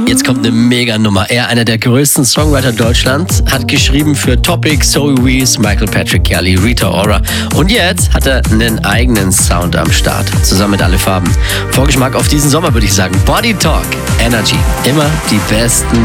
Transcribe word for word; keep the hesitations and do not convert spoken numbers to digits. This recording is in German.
Jetzt kommt eine Mega-Nummer. Er, einer der größten Songwriter Deutschlands, hat geschrieben für Topic, Zoe Wees, Michael Patrick Kelly, Rita Ora. Und jetzt hat er einen eigenen Sound am Start. Zusammen mit Alle Farben. Vorgeschmack auf diesen Sommer würde ich sagen. Body Talk, Energy. Immer die besten